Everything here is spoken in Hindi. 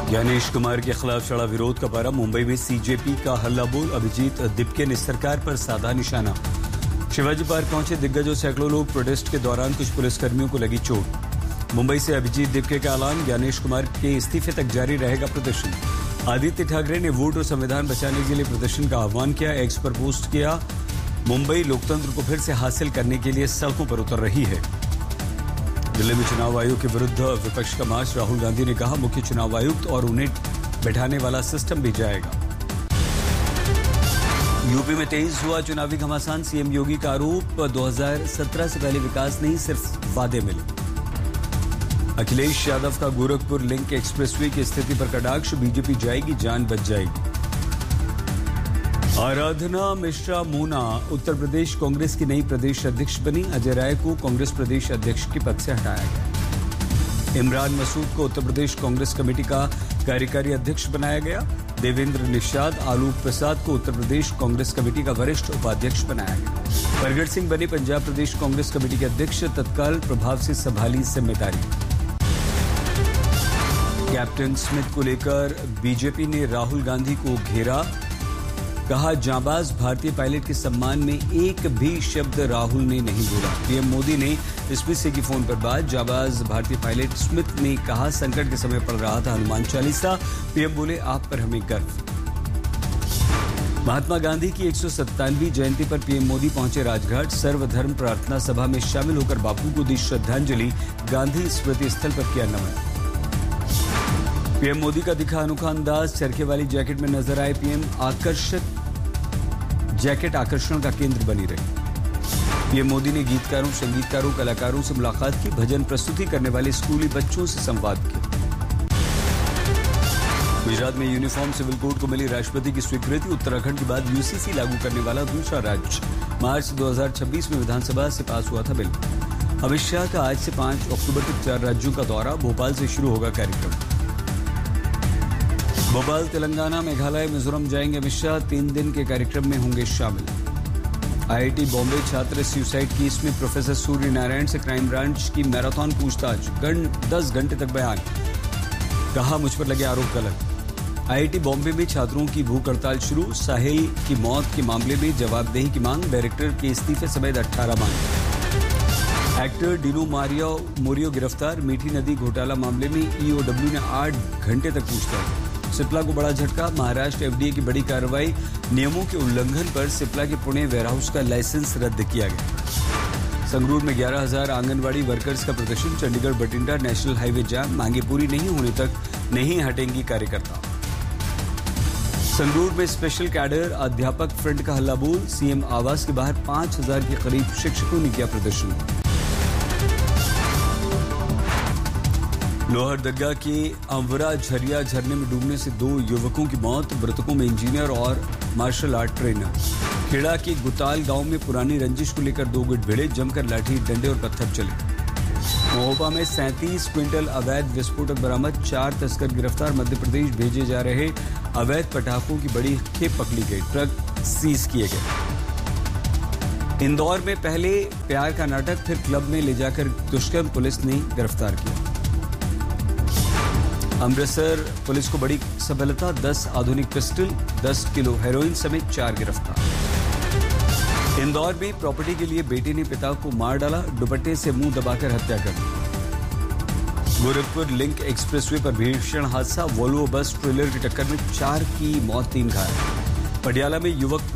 ज्ञानेश कुमार के खिलाफ चढ़ा विरोध का पारा। मुंबई में सीजेपी का हल्ला बोल। अभिजीत दिप्के ने सरकार पर साधा निशाना। शिवाजी पार्क पहुंचे दिग्गज और सैकड़ों लोग। प्रोटेस्ट के दौरान कुछ पुलिसकर्मियों को लगी चोट। मुंबई से अभिजीत दिप्के का ऐलान। ज्ञानेश कुमार के इस्तीफे तक जारी रहेगा प्रदर्शन। आदित्य ठाकरे ने वोट और संविधान बचाने के लिए प्रदर्शन का आह्वान किया। एक्स पर पोस्ट किया, मुंबई लोकतंत्र को फिर से हासिल करने के लिए सड़कों पर उतर रही है। दिल्ली में चुनाव आयोग के विरुद्ध विपक्ष का मार्च। राहुल गांधी ने कहा, मुख्य चुनाव आयुक्त और उन्हें बैठाने वाला सिस्टम भी जाएगा। यूपी में तेज हुआ चुनावी घमासान। सीएम योगी का आरोप, 2017 से पहले विकास नहीं, सिर्फ वादे मिले। अखिलेश यादव का गोरखपुर लिंक एक्सप्रेसवे की स्थिति पर कटाक्ष। बीजेपी जाएगी, जान बच जाएगी। आराधना मिश्रा मूना उत्तर प्रदेश कांग्रेस की नई प्रदेश अध्यक्ष बनी। अजय राय को कांग्रेस प्रदेश अध्यक्ष के पद से हटाया गया। इमरान मसूद को उत्तर प्रदेश कांग्रेस कमेटी का कार्यकारी अध्यक्ष बनाया गया। देवेंद्र निषाद आलोक प्रसाद को उत्तर प्रदेश कांग्रेस कमेटी का वरिष्ठ उपाध्यक्ष बनाया गया। प्रगट सिंह बने पंजाब प्रदेश कांग्रेस कमेटी के अध्यक्ष। तत्काल प्रभाव से संभाली जिम्मेदारी। कैप्टन स्मिथ को लेकर बीजेपी ने राहुल गांधी को घेरा। कहा, जांबाज भारतीय पायलट के सम्मान में एक भी शब्द राहुल ने नहीं बोला। पीएम मोदी ने स्मिथ से की फोन पर बात। जांबाज भारतीय पायलट स्मिथ ने कहा, संकट के समय पढ़ रहा था हनुमान चालीसा। पीएम बोले, आप पर हमें गर्व। महात्मा गांधी की 197वीं जयंती पर पीएम मोदी पहुंचे राजघाट। सर्वधर्म प्रार्थना सभा में शामिल होकर बापू को दी श्रद्धांजलि। गांधी स्मृति स्थल पर किया नमन। पीएम मोदी का दिखा अनोखा अंदाज। चरखे वाली जैकेट में नजर आए पीएम। जैकेट आकर्षण का केंद्र बनी रही। पीएम मोदी ने गीतकारों, संगीतकारों, कलाकारों से मुलाकात की। भजन प्रस्तुति करने वाले स्कूली बच्चों से संवाद किया। गुजरात में यूनिफॉर्म सिविल कोड को मिली राष्ट्रपति की स्वीकृति। उत्तराखंड के बाद यूसीसी लागू करने वाला दूसरा राज्य। मार्च 2026 में विधानसभा से पास हुआ था बिल। अमित शाह का आज से 5 अक्टूबर तक 4 राज्यों का दौरा। भोपाल से शुरू होगा कार्यक्रम। भोपाल, तेलंगाना, मेघालय, मिजोरम जाएंगे अमित शाह। 3 दिन के कार्यक्रम में होंगे शामिल। आईआईटी बॉम्बे छात्र सुसाइड केस में प्रोफेसर सूर्य नारायण से क्राइम ब्रांच की मैराथन पूछताछ। 10 घंटे तक बयान। कहा, मुझ पर लगे आरोप गलत। आईआईटी बॉम्बे में छात्रों की भूख हड़ताल शुरू। साहिल की मौत के मामले में जवाबदेही की मांग। डायरेक्टर के इस्तीफे समेत 18 मांग। एक्टर डिनो मोरियो गिरफ्तार। मीठी नदी घोटाला मामले में ईओडब्ल्यू ने 8 घंटे तक पूछताछ। सिप्ला को बड़ा झटका। महाराष्ट्र एफडीए की बड़ी कार्रवाई। नियमों के उल्लंघन पर सिप्ला के पुणे वेयरहाउस का लाइसेंस रद्द किया गया। संगरूर में 11,000 आंगनवाड़ी वर्कर्स का प्रदर्शन। चंडीगढ़ बठिंडा नेशनल हाईवे जाम। मांगे पूरी नहीं होने तक नहीं हटेंगी कार्यकर्ता। संगरूर में स्पेशल कैडर अध्यापक फ्रंट का हल्ला बोल। सीएम आवास के बाहर 5,000 के करीब शिक्षकों ने किया प्रदर्शन। लोहरदगा के अंवरा झरिया झरने में डूबने से 2 युवकों की मौत। मृतकों में इंजीनियर और मार्शल आर्ट ट्रेनर। खेड़ा के गुताल गांव में पुरानी रंजिश को लेकर 2 गुट भिड़े। जमकर लाठी, डंडे और पत्थर चले। महोबा में 37 क्विंटल अवैध विस्फोटक बरामद। 4 तस्कर गिरफ्तार। मध्य प्रदेश भेजे जा रहे अवैध पटाखों की बड़ी खेप पकड़ी गई। ट्रक सीज किए गए। इंदौर में पहले प्यार का नाटक, फिर क्लब में ले जाकर दुष्कर्म। पुलिस ने गिरफ्तार किया। अमृतसर पुलिस को बड़ी सफलता। 10 आधुनिक पिस्टल, 10 किलो हेरोइन समेत 4 गिरफ्तार। इंदौर में प्रॉपर्टी के लिए बेटे ने पिता को मार डाला। दुपट्टे से मुंह दबाकर हत्या कर दी। गोरखपुर लिंक एक्सप्रेसवे पर भीषण हादसा। वोल्वो बस ट्रेलर की टक्कर में 4 की मौत, 3 घायल। पटियाला में युवक